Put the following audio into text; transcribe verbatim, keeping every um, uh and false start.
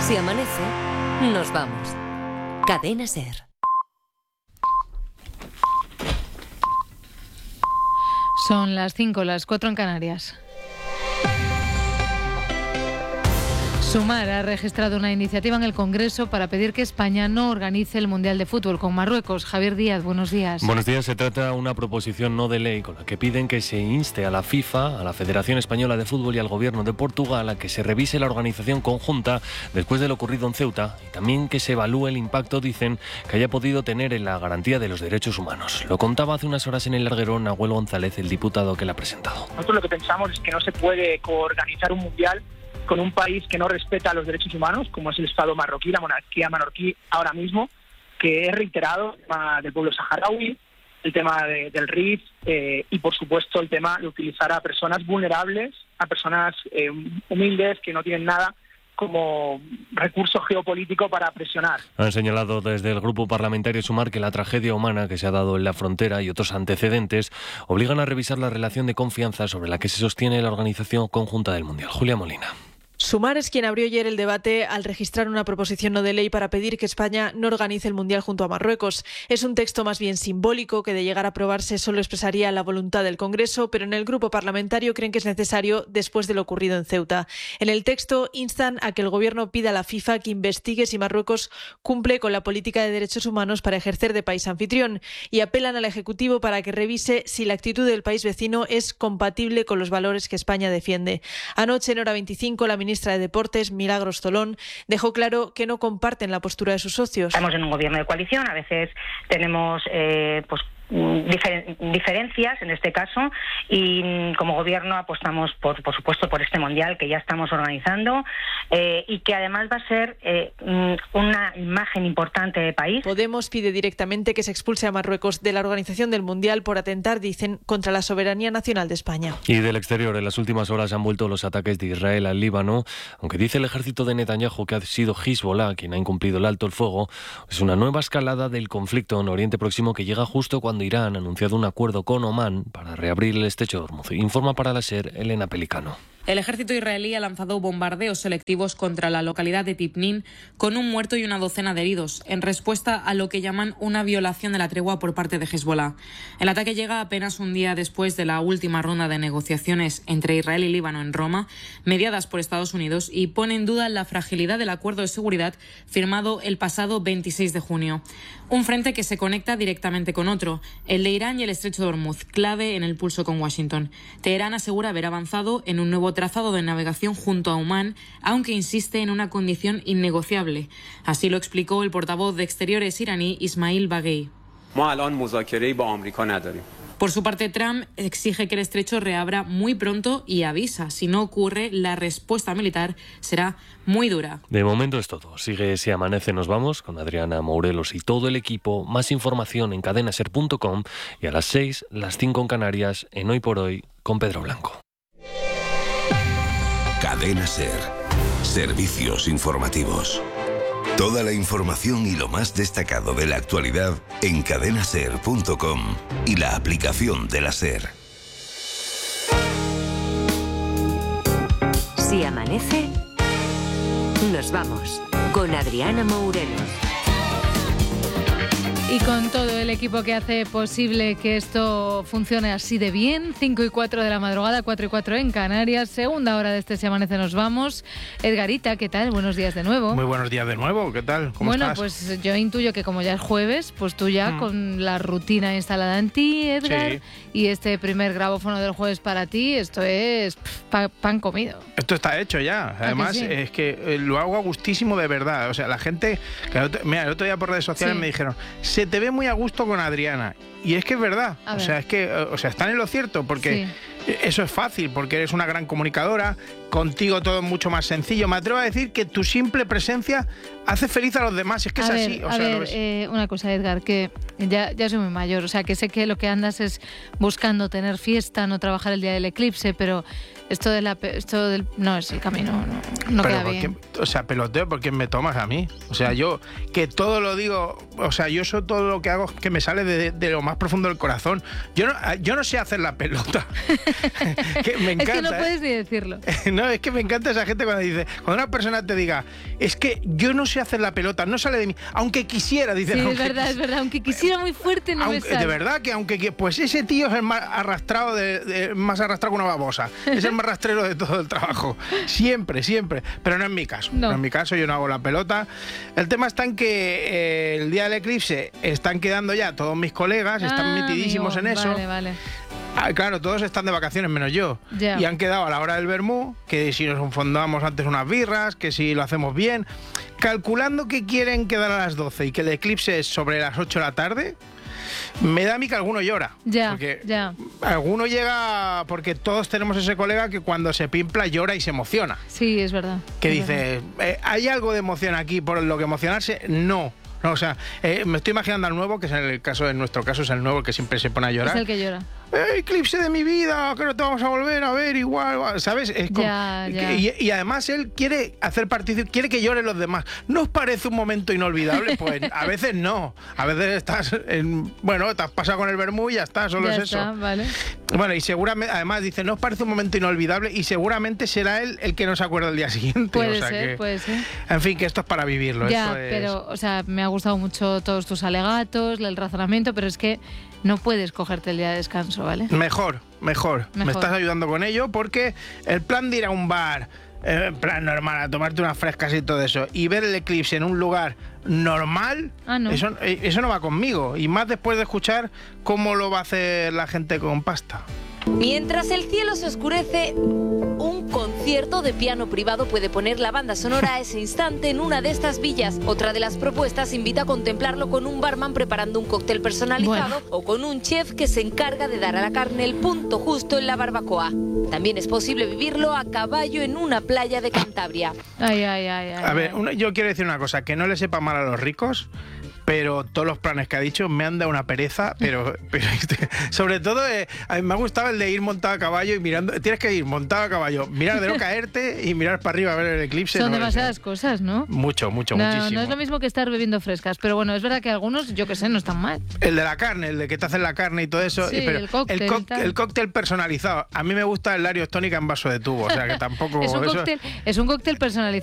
Si amanece, nos vamos. Cadena SER. Son las cinco, las cuatro en Canarias. Sumar ha registrado una iniciativa en el Congreso para pedir que España no organice el Mundial de Fútbol con Marruecos. Javier Díaz, buenos días. Buenos días. Se trata de una proposición no de ley con la que piden que se inste a la FIFA, a la Federación Española de Fútbol y al Gobierno de Portugal a que se revise la organización conjunta después de lo ocurrido en Ceuta y también que se evalúe el impacto, dicen, que haya podido tener en la garantía de los derechos humanos. Lo contaba hace unas horas en el larguero Nahuel González, el diputado que la ha presentado. Nosotros lo que pensamos es que no se puede coorganizar un Mundial con un país que no respeta los derechos humanos, como es el Estado marroquí, la monarquía marroquí ahora mismo, que es reiterado el tema del pueblo saharaui, el tema de, del R I F eh, y, por supuesto, el tema de utilizar a personas vulnerables, a personas eh, humildes que no tienen nada como recurso geopolítico para presionar. Han señalado desde el Grupo Parlamentario Sumar que la tragedia humana que se ha dado en la frontera y otros antecedentes obligan a revisar la relación de confianza sobre la que se sostiene la organización conjunta del Mundial. Julia Molina. Sumar es quien abrió ayer el debate al registrar una proposición no de ley para pedir que España no organice el Mundial junto a Marruecos. Es un texto más bien simbólico que, de llegar a aprobarse, solo expresaría la voluntad del Congreso, pero en el grupo parlamentario creen que es necesario después de lo ocurrido en Ceuta. En el texto instan a que el Gobierno pida a la FIFA que investigue si Marruecos cumple con la política de derechos humanos para ejercer de país anfitrión y apelan al Ejecutivo para que revise si la actitud del país vecino es compatible con los valores que España defiende. Anoche, en Hora veinticinco, la ministra de Deportes, Milagros Tolón, dejó claro que no comparten la postura de sus socios. Estamos en un gobierno de coalición, a veces tenemos eh, pues Difer- diferencias en este caso, y como gobierno apostamos por, por supuesto por este mundial que ya estamos organizando eh, y que además va a ser eh, una imagen importante de país. Podemos pide directamente que se expulse a Marruecos de la organización del mundial por atentar, dicen, contra la soberanía nacional de España. Y del exterior, en las últimas horas han vuelto los ataques de Israel al Líbano, aunque dice el ejército de Netanyahu que ha sido Hezbollah quien ha incumplido el alto el fuego. Es una nueva escalada del conflicto en Oriente Próximo que llega justo cuando Irán ha anunciado un acuerdo con Omán para reabrir el estrecho de Hormuz. Informa para la SER Elena Pelicano. El ejército israelí ha lanzado bombardeos selectivos contra la localidad de Tipnin con un muerto y una docena de heridos, en respuesta a lo que llaman una violación de la tregua por parte de Hezbollah. El ataque llega apenas un día después de la última ronda de negociaciones entre Israel y Líbano en Roma, mediadas por Estados Unidos, y pone en duda la fragilidad del acuerdo de seguridad firmado el pasado veintiséis de junio. Un frente que se conecta directamente con otro, el de Irán y el estrecho de Hormuz, clave en el pulso con Washington. Teherán asegura haber avanzado en un nuevo trazado de navegación junto a Omán, aunque insiste en una condición innegociable. Así lo explicó el portavoz de Exteriores iraní, Ismail Baghei. Por su parte, Trump exige que el estrecho reabra muy pronto y avisa, si no ocurre, la respuesta militar será muy dura. De momento es todo. Sigue Si Amanece, nos vamos con Adriana Mourelos y todo el equipo. Más información en cadena ser punto com y a las seis, las cinco en Canarias, en Hoy por Hoy, con Pedro Blanco. Cadena SER. Servicios informativos. Toda la información y lo más destacado de la actualidad en cadena ser punto com y la aplicación de la SER. Si amanece, nos vamos con Adriana Mourelos. Y con todo el equipo que hace posible que esto funcione así de bien, cinco y cuatro de la madrugada, cuatro y cuatro en Canarias, segunda hora de este Si Amanece nos vamos. Edgarita, ¿qué tal? Buenos días de nuevo. Muy buenos días de nuevo, ¿qué tal? ¿Cómo bueno, estás? Pues yo intuyo que como ya es jueves, pues tú ya mm. con la rutina instalada en ti, Edgar, sí. Y este primer grabófono del jueves para ti, esto es pff, pa, pan comido. Esto está hecho ya, además que sí? Es que lo hago a gustísimo de verdad, o sea, la gente, que el otro, mira, el otro día por redes sociales sí. me dijeron, se te ve muy a gusto con Adriana. Y es que es verdad. A o ver. sea, es que, o sea, están en lo cierto, porque sí. eso es fácil, porque eres una gran comunicadora, contigo todo es mucho más sencillo. Me atrevo a decir que tu simple presencia hace feliz a los demás, es que a es ver, así. O a sea, ver, lo ves. Eh, una cosa, Edgar, que ya, ya soy muy mayor, o sea, que sé que lo que andas es buscando tener fiesta, no trabajar el día del eclipse, pero Esto, de la, esto del... No es el camino, no, no queda bien. Qué, o sea, peloteo, ¿por qué me tomas a mí? O sea, yo que todo lo digo, o sea, yo eso todo lo que hago que me sale de, de lo más profundo del corazón. Yo no, yo no sé hacer la pelota. que me encanta, es que no ¿eh? puedes ni decirlo. No, es que me encanta esa gente cuando dice, cuando una persona te diga, es que yo no sé hacer la pelota, no sale de mí, aunque quisiera, dice. Sí, no, es verdad, es verdad, aunque quisiera muy fuerte no aunque, me sale. De verdad que aunque, pues ese tío es el más arrastrado, de, de, más arrastrado que una babosa. Es el más rastrero de todo el trabajo. Siempre, siempre. Pero no en mi caso. No. No en mi caso, yo no hago la pelota. El tema está en que eh, el día del eclipse están quedando ya todos mis colegas, están ah, metidísimos amigo. en eso. Vale, vale. Ah, claro, todos están de vacaciones menos yo. Ya. Y han quedado a la hora del vermú, que si nos fundamos antes unas birras, que si lo hacemos bien. Calculando que quieren quedar a las doce y que el eclipse es sobre las ocho de la tarde, me da a mí que alguno llora. Ya, porque ya. Alguno llega, porque todos tenemos ese colega que cuando se pimpla llora y se emociona. Sí, es verdad. Que es dice, eh, ¿hay algo de emoción aquí por lo que emocionarse? No. No, o sea, eh, me estoy imaginando al nuevo, que es en el caso, en nuestro caso es el nuevo, el que siempre se pone a llorar. Es el que llora. Eh, eclipse de mi vida, que no te vamos a volver a ver igual, ¿sabes? Es como, ya, ya. Y, y además él quiere hacer participar, quiere que lloren los demás. ¿No os parece un momento inolvidable? Pues a veces no. A veces estás, en, bueno, te has pasado con el vermú y ya está, solo ya es está, eso. Vale. Bueno, y seguramente, además dice, ¿no os parece un momento inolvidable? Y seguramente será él el que no se acuerda el día siguiente. Puede o sea ser, que, puede ser. En fin, que esto es para vivirlo. Ya, esto es... pero, o sea, me ha gustado mucho todos tus alegatos, el razonamiento, pero es que no puedes cogerte el día de descanso, ¿vale? Mejor, mejor, mejor. Me estás ayudando con ello porque el plan de ir a un bar, eh, en plan normal, a tomarte unas frescas y todo eso, y ver el eclipse en un lugar normal, ah, no. eso, eso no va conmigo. Y más después de escuchar cómo lo va a hacer la gente con pasta. Mientras el cielo se oscurece, un concierto de piano privado puede poner la banda sonora a ese instante en una de estas villas. Otra de las propuestas invita a contemplarlo con un barman preparando un cóctel personalizado, bueno, o con un chef que se encarga de dar a la carne el punto justo en la barbacoa. También es posible vivirlo a caballo en una playa de Cantabria. Ay, ay, ay, ay, a ver, una, yo quiero decir una cosa, que no le sepa mal a los ricos, pero todos los planes que ha dicho me han dado una pereza, pero, pero sobre todo eh, a mí me ha gustado el de ir montado a caballo y mirando, tienes que ir montado a caballo, mirar de no caerte y mirar para arriba a ver el eclipse. Son no demasiadas es, cosas, ¿no? Mucho, mucho, no, muchísimo. No es lo mismo que estar bebiendo frescas, pero bueno, es verdad que algunos, yo que sé, no están mal. El de la carne, el de que te hacen la carne y todo eso. Sí, pero el cóctel. El, co el cóctel personalizado. A mí me gusta el Larios tónica en vaso de tubo, o sea que tampoco... es, un eso... cóctel, es un cóctel personalizado.